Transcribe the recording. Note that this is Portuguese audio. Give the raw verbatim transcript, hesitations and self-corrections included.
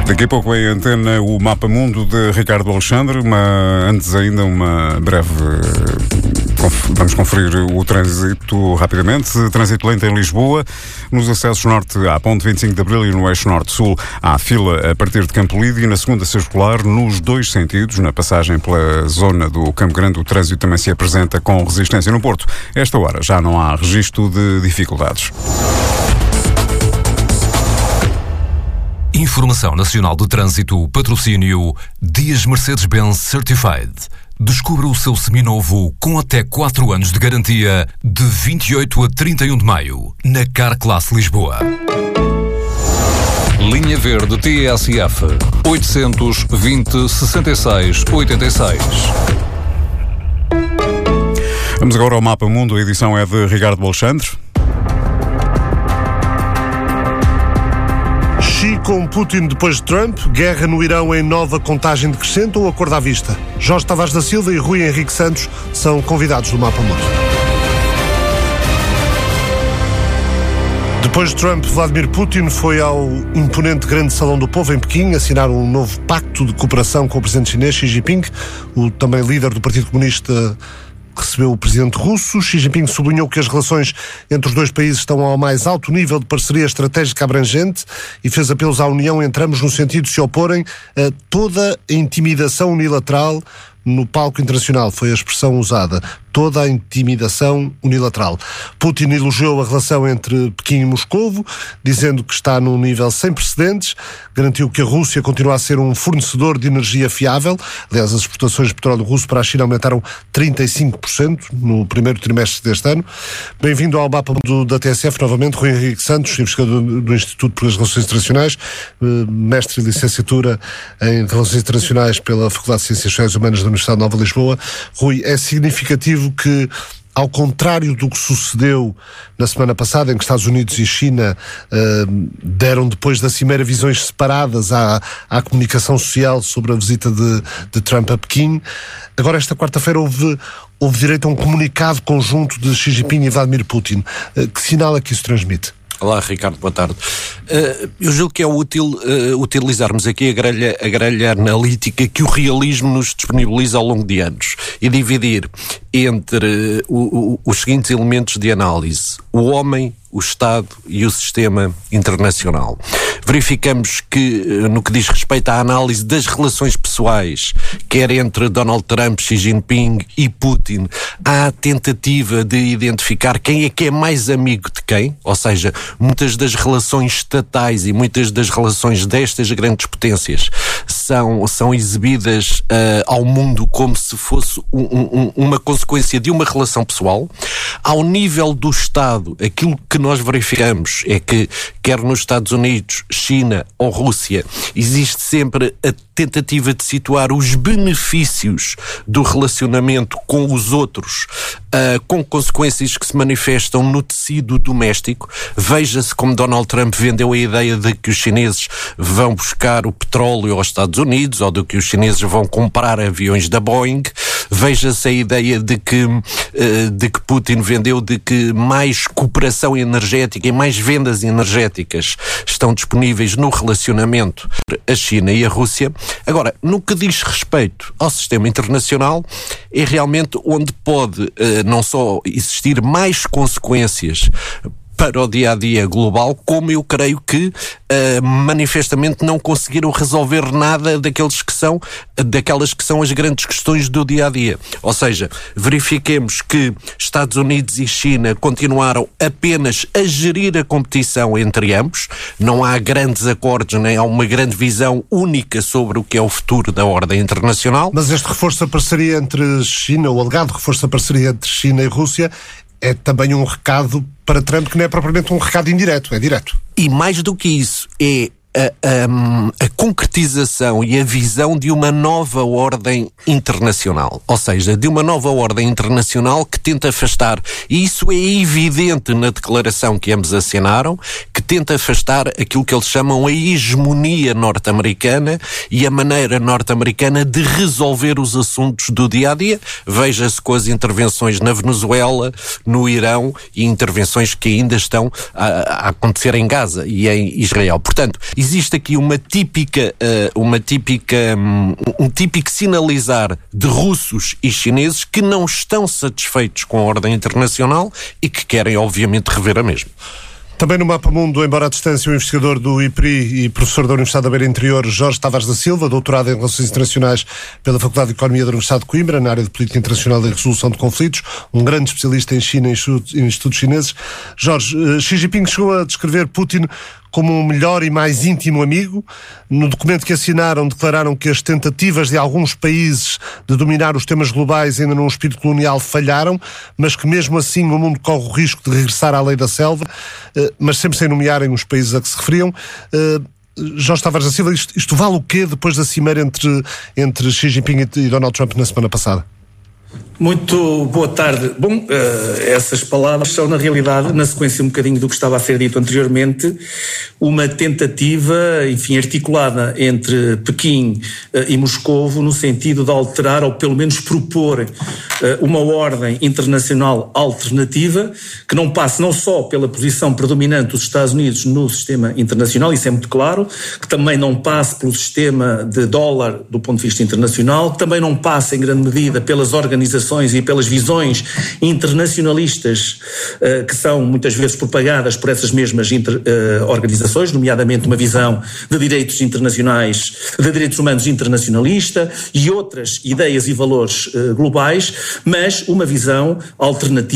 Daqui a pouco é a antena o Mapa Mundo de Ricardo Alexandre, mas antes ainda uma breve... Vamos conferir o trânsito rapidamente. Trânsito lento em Lisboa, nos acessos norte à Ponte vinte e cinco de Abril e no eixo norte-sul há fila a partir de Campo Lido e na segunda circular nos dois sentidos, na passagem pela zona do Campo Grande, o trânsito também se apresenta com resistência no Porto. A esta hora já não há registro de dificuldades. Informação Nacional do Trânsito, patrocínio Dias Mercedes-Benz Certified. Descubra o seu seminovo com até quatro anos de garantia de vinte e oito a trinta e um de maio, na Car Class Lisboa. Linha Verde T S F oitocentos, vinte, sessenta e seis, oitenta e seis. Vamos agora ao Mapa Mundo, a edição é de Ricardo Alexandre. Xi com Putin depois de Trump, guerra no Irão em nova contagem decrescente ou acordo à vista? Jorge Tavares da Silva e Rui Henrique Santos são convidados do Mapa Mundo. Depois de Trump, Vladimir Putin foi ao imponente Grande Salão do Povo em Pequim assinar um novo pacto de cooperação com o presidente chinês Xi Jinping, o também líder do Partido Comunista. Recebeu o presidente russo. Xi Jinping sublinhou que as relações entre os dois países estão ao mais alto nível de parceria estratégica abrangente e fez apelos à União entre ambos no sentido de se oporem a toda a intimidação unilateral no palco internacional. Foi a expressão usada. Toda a intimidação unilateral. Putin elogiou a relação entre Pequim e Moscovo, dizendo que está num nível sem precedentes, garantiu que a Rússia continua a ser um fornecedor de energia fiável. Aliás, as exportações de petróleo russo para a China aumentaram trinta e cinco por cento no primeiro trimestre deste ano. Bem-vindo ao Mapa do, da T S F, novamente, Rui Henrique Santos, investigador do, do Instituto para as Relações Internacionais, mestre e licenciatura em Relações Internacionais pela Faculdade de Ciências Sociais e Humanas da Universidade Nova de Lisboa. Rui, é significativo que, ao contrário do que sucedeu na semana passada, em que Estados Unidos e China uh, deram depois da cimeira visões separadas à, à comunicação social sobre a visita de, de Trump a Pequim, agora esta quarta-feira houve, houve direito a um comunicado conjunto de Xi Jinping e Vladimir Putin. Uh, que sinal é que isso transmite? Olá, Ricardo, boa tarde. Uh, eu julgo que é útil uh, utilizarmos aqui a grelha, a grelha analítica que o realismo nos disponibiliza ao longo de anos e dividir entre uh, o, o, os seguintes elementos de análise: o homem, o Estado e o sistema internacional. Verificamos que, no que diz respeito à análise das relações pessoais, quer entre Donald Trump, Xi Jinping e Putin, há a tentativa de identificar quem é que é mais amigo de quem, ou seja, muitas das relações estatais e muitas das relações destas grandes potências são, são exibidas uh, ao mundo como se fosse um, um, uma consequência de uma relação pessoal. Ao nível do Estado, aquilo que nós verificamos é que, quer nos Estados Unidos, China ou Rússia, existe sempre a tentativa de situar os benefícios do relacionamento com os outros, uh, com consequências que se manifestam no tecido doméstico. Veja-se como Donald Trump vendeu a ideia de que os chineses vão buscar o petróleo aos Estados Unidos, ou de que os chineses vão comprar aviões da Boeing. Veja-se a ideia de que, uh, de que Putin vendeu de que mais cooperação energética e mais vendas energéticas estão disponíveis no relacionamento entre a China e a Rússia. Agora, no que diz respeito ao sistema internacional, é realmente onde pode uh, não só existir mais consequências para o dia-a-dia global, como eu creio que uh, manifestamente não conseguiram resolver nada daqueles que são, daquelas que são as grandes questões do dia-a-dia. Ou seja, verifiquemos que Estados Unidos e China continuaram apenas a gerir a competição entre ambos, não há grandes acordos, nem há uma grande visão única sobre o que é o futuro da ordem internacional. Mas este reforço da parceria entre China, o alegado reforço da parceria entre China e Rússia, é também um recado para Trump que não é propriamente um recado indireto, é direto. E mais do que isso, é a, a, a concretização e a visão de uma nova ordem internacional. Ou seja, de uma nova ordem internacional que tenta afastar, e isso é evidente na declaração que ambos assinaram, que tenta afastar aquilo que eles chamam a hegemonia norte-americana e a maneira norte-americana de resolver os assuntos do dia-a-dia. Veja-se com as intervenções na Venezuela, no Irão e intervenções que ainda estão a, a acontecer em Gaza e em Israel. Portanto, existe aqui uma típica, uh, uma típica, um, um típico sinalizar de russos e chineses que não estão satisfeitos com a ordem internacional e que querem, obviamente, rever a mesma. Também no Mapa Mundo, embora à distância, o investigador do I P R I e professor da Universidade da Beira Interior, Jorge Tavares da Silva, doutorado em Relações Internacionais pela Faculdade de Economia da Universidade de Coimbra, na área de Política Internacional e Resolução de Conflitos, um grande especialista em China e em estudos chineses. Jorge, Xi Jinping chegou a descrever Putin como um melhor e mais íntimo amigo. No documento que assinaram, declararam que as tentativas de alguns países de dominar os temas globais ainda num espírito colonial falharam, mas que mesmo assim o mundo corre o risco de regressar à lei da selva, mas sempre sem nomearem os países a que se referiam. Jorge Tavares da Silva, isto, isto vale o quê depois da cimeira entre, entre Xi Jinping e Donald Trump na semana passada? Muito boa tarde. Bom, uh, essas palavras são, na realidade, na sequência um bocadinho do que estava a ser dito anteriormente, uma tentativa, enfim, articulada entre Pequim uh, e Moscovo no sentido de alterar ou pelo menos propor uh, uma ordem internacional alternativa que não passe não só pela posição predominante dos Estados Unidos no sistema internacional, isso é muito claro, que também não passe pelo sistema de dólar do ponto de vista internacional, que também não passe em grande medida pelas organizações e pelas visões internacionalistas uh, que são muitas vezes propagadas por essas mesmas inter, uh, organizações, nomeadamente uma visão de direitos internacionais, de direitos humanos internacionalista e outras ideias e valores uh, globais, mas uma visão alternativa